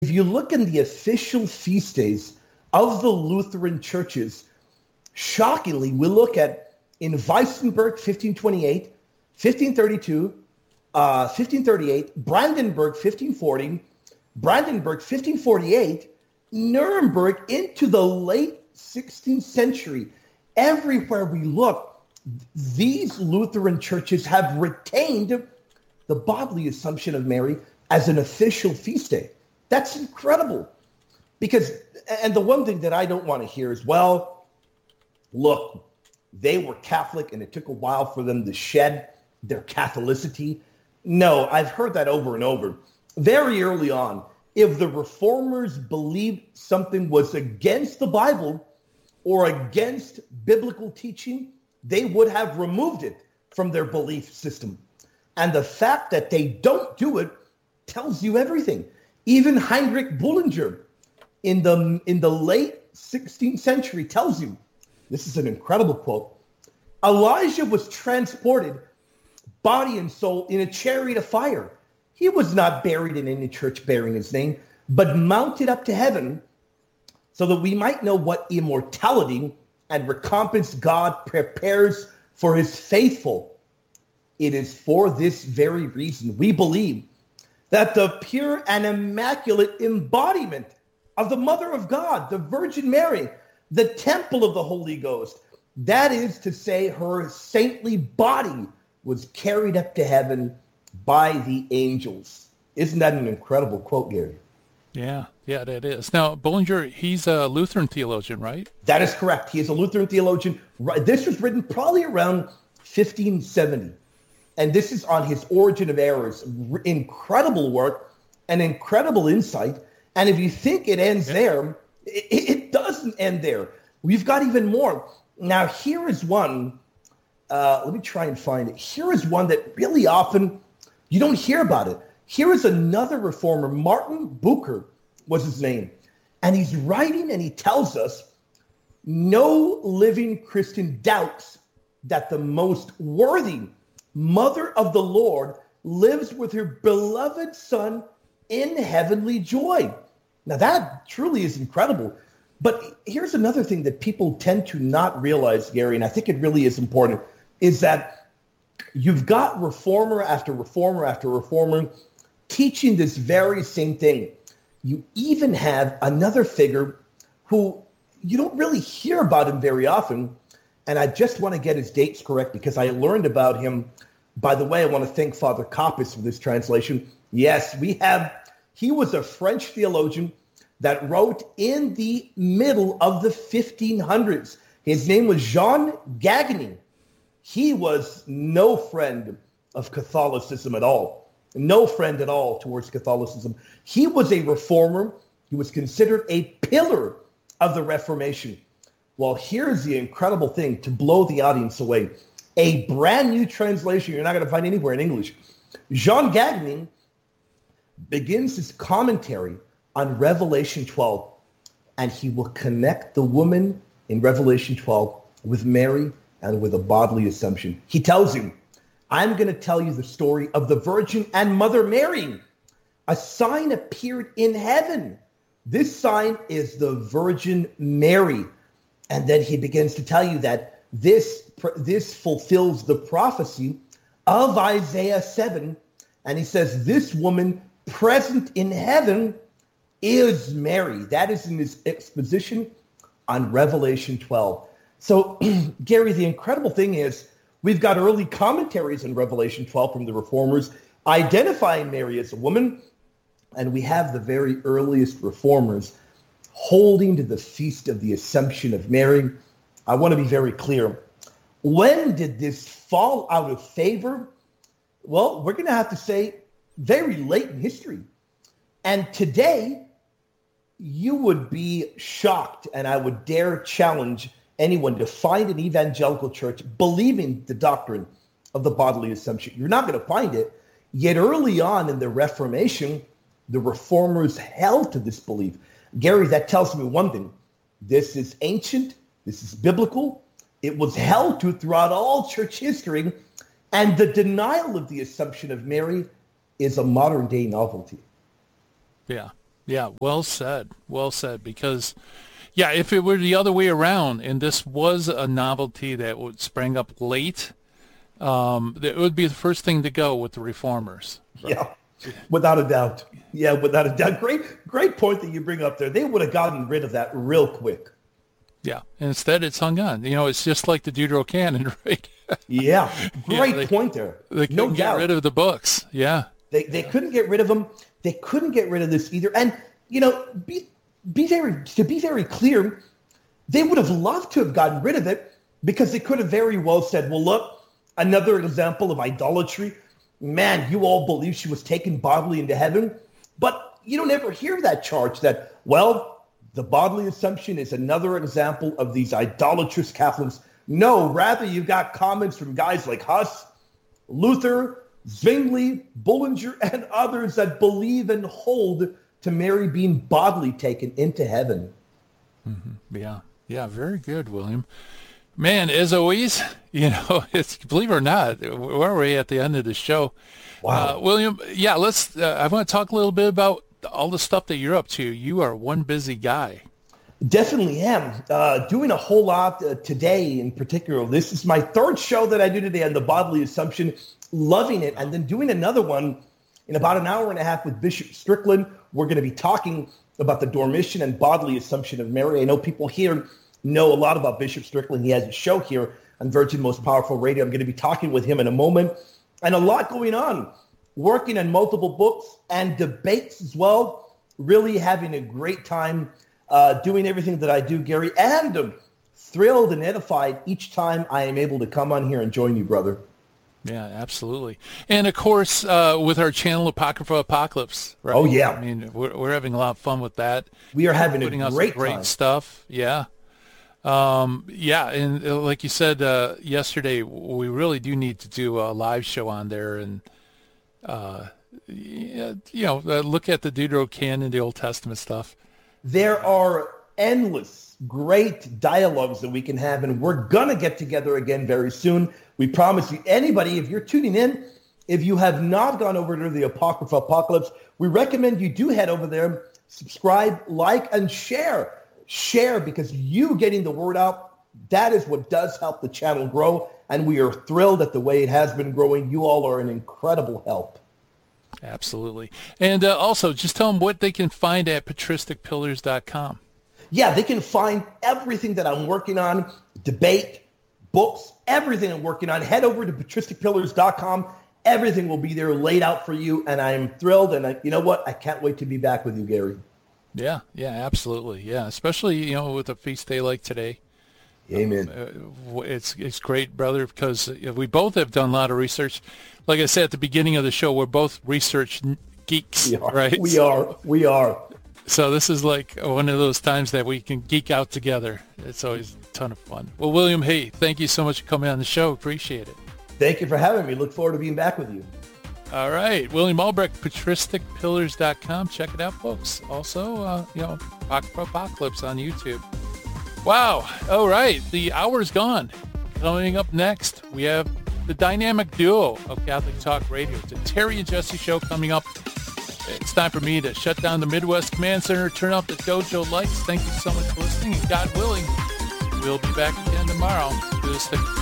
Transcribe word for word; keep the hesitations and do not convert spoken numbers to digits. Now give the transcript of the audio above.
if you look in the official feast days of the Lutheran churches, shockingly, we look at in Weissenberg, fifteen twenty-eight, fifteen thirty-two, uh, fifteen thirty-eight, Brandenburg, fifteen forty, Brandenburg, fifteen forty-eight, Nuremberg into the late sixteenth century. Everywhere we look, these Lutheran churches have retained the bodily Assumption of Mary as an official feast day. That's incredible. Because, and the one thing that I don't want to hear is, well, look, they were Catholic and it took a while for them to shed their Catholicity. No, I've heard that over and over. Very early on, if the reformers believed something was against the Bible or against biblical teaching, they would have removed it from their belief system. And the fact that they don't do it tells you everything. Even Heinrich Bullinger in the, in the late sixteenth century tells you, this is an incredible quote, Elijah was transported, body and soul, in a chariot of fire. He was not buried in any church bearing his name, but mounted up to heaven so that we might know what immortality and recompense God prepares for his faithful. It is for this very reason we believe that the pure and immaculate embodiment of the Mother of God, the Virgin Mary, the temple of the Holy Ghost, that is to say, her saintly body was carried up to heaven by the angels. Isn't that an incredible quote, Gary? Yeah, yeah, that is. Now, Bullinger, he's a Lutheran theologian, right? That is correct. He is a Lutheran theologian. This was written probably around fifteen seventy. And this is on his Origin of Errors. Incredible work, an incredible insight. And if you think it ends yeah. there, it, it doesn't end there. We've got even more. Now, here is one. Uh, let me try and find it. Here is one that really often you don't hear about it. Here is another reformer. Martin Bucer was his name. And he's writing and he tells us, no living Christian doubts that the most worthy Mother of the Lord lives with her beloved Son in heavenly joy. Now that truly is incredible. But here's another thing that people tend to not realize, Gary, and I think it really is important, is that you've got reformer after reformer after reformer teaching this very same thing. You even have another figure who you don't really hear about him very often. And I just want to get his dates correct because I learned about him. By the way, I want to thank Father Capus for this translation. Yes, we have, he was a French theologian that wrote in the middle of the fifteen hundreds. His name was Jean Gagny. He was no friend of Catholicism at all. No friend at all towards Catholicism. He was a reformer. He was considered a pillar of the Reformation. Well, here's the incredible thing to blow the audience away. A brand new translation you're not going to find anywhere in English. Jean Gagny begins his commentary on Revelation twelve, and he will connect the woman in Revelation twelve with Mary and with a bodily assumption. He tells him, I'm going to tell you the story of the Virgin and Mother Mary. A sign appeared in heaven. This sign is the Virgin Mary. And then he begins to tell you that this, this fulfills the prophecy of Isaiah seven. And he says, this woman present in heaven is Mary. That is in his exposition on Revelation twelve. So, Gary, the incredible thing is we've got early commentaries in Revelation twelve from the Reformers identifying Mary as a woman, and we have the very earliest Reformers holding to the Feast of the Assumption of Mary. I want to be very clear. When did this fall out of favor? Well, we're going to have to say very late in history. And today, you would be shocked, and I would dare challenge anyone to find an evangelical church believing the doctrine of the bodily assumption. You're not going to find it. Yet early on in the Reformation, the Reformers held to this belief. Gary, that tells me one thing. This is ancient. This is biblical. It was held to throughout all church history. And the denial of the Assumption of Mary is a modern day novelty. Yeah. Yeah, well said. Well said. Because, yeah, if it were the other way around and this was a novelty that would sprang up late, um, it would be the first thing to go with the reformers. Right? Yeah, without a doubt. Yeah, without a doubt. Great, great point that you bring up there. They would have gotten rid of that real quick. Yeah, and instead it's hung on. You know, it's just like the Diderot canon, right? Yeah, great yeah, they, point there. They couldn't no get doubt. rid of the books. Yeah. They they couldn't get rid of them. They couldn't get rid of this either. And, you know, be be very to be very clear, they would have loved to have gotten rid of it because they could have very well said, well, look, another example of idolatry. Man, you all believe she was taken bodily into heaven. But you don't ever hear that charge that, well, the bodily assumption is another example of these idolatrous Catholics. No, rather you've got comments from guys like Huss, Luther, Zwingli, Bullinger, and others that believe and hold to Mary being bodily taken into heaven. Mm-hmm. Yeah, yeah, very good, William. Man, as always, you know, it's believe it or not, we're already at the end of the show. Wow, uh, William. Yeah, let's. Uh, I want to talk a little bit about all the stuff that you're up to. You are one busy guy. Definitely am. Uh, doing a whole lot uh, today in particular. This is my third show that I do today on the bodily assumption. Loving it. And then doing another one in about an hour and a half with Bishop Strickland. We're going to be talking about the Dormition and bodily assumption of Mary. I know people here know a lot about Bishop Strickland. He has a show here on Virgin Most Powerful Radio. I'm going to be talking with him in a moment. And a lot going on. Working on multiple books and debates as well. Really having a great time uh, doing everything that I do, Gary. And I'm thrilled and edified each time I am able to come on here and join you, brother. Yeah, absolutely. And of course, uh, with our channel Apocrypha Apocalypse, right? Oh, yeah. I mean, we're, we're having a lot of fun with that. We are having putting a out great some great time. stuff. Yeah. Um, yeah. And uh, like you said uh, yesterday, we really do need to do a live show on there and, uh, you know, uh, look at the Diderot canon, the Old Testament stuff. There are endless great dialogues that we can have, and we're going to get together again very soon. We promise you. Anybody, if you're tuning in, if you have not gone over to the Apocrypha Apocalypse, we recommend you do head over there, subscribe, like, and share. Share, because you getting the word out, that is what does help the channel grow, and we are thrilled at the way it has been growing. You all are an incredible help. Absolutely. And uh, also, just tell them what they can find at patristic pillars dot com. Yeah, they can find everything that I'm working on, debate, books, everything I'm working on. Head over to patristic pillars dot com. Everything will be there laid out for you, and I am thrilled. And I, you know what? I can't wait to be back with you, Gary. Yeah, yeah, absolutely. Yeah, especially, you know, with a feast day like today. Amen. Uh, it's it's great, brother, because we both have done a lot of research. Like I said at the beginning of the show, we're both research geeks, We are. right? We are. We are. So this is like one of those times that we can geek out together. It's always a ton of fun. Well, William, hey, thank you so much for coming on the show. Appreciate it. Thank you for having me. Look forward to being back with you. All right. William Albrecht, patristic pillars dot com. Check it out, folks. Also, uh, you know, Apocrypha Apocalypse on YouTube. Wow. All right. The hour's gone. Coming up next, we have the dynamic duo of Catholic Talk Radio. The Terry and Jesse show coming up. It's time for me to shut down the Midwest Command Center, turn off the dojo lights. Thank you so much for listening, and God willing, we'll be back again tomorrow. Do this thing.